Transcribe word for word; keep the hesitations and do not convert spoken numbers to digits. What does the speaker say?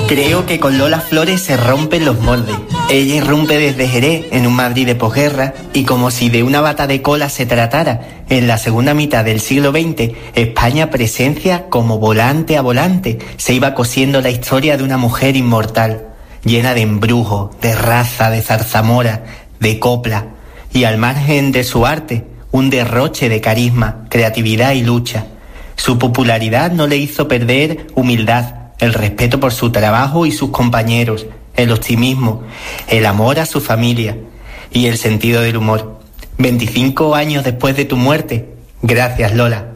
Creo que con Lola Flores se rompen los moldes. Ella irrumpe desde Jerez en un Madrid de posguerra y como si de una bata de cola se tratara, en la segunda mitad del siglo veinte, España presencia como volante a volante. Se iba cosiendo la historia de una mujer inmortal, llena de embrujo, de raza, de zarzamora, de copla, y al margen de su arte, un derroche de carisma, creatividad y lucha. Su popularidad no le hizo perder humildad, el respeto por su trabajo y sus compañeros, el optimismo, el amor a su familia y el sentido del humor. veinticinco años después de tu muerte, gracias, Lola.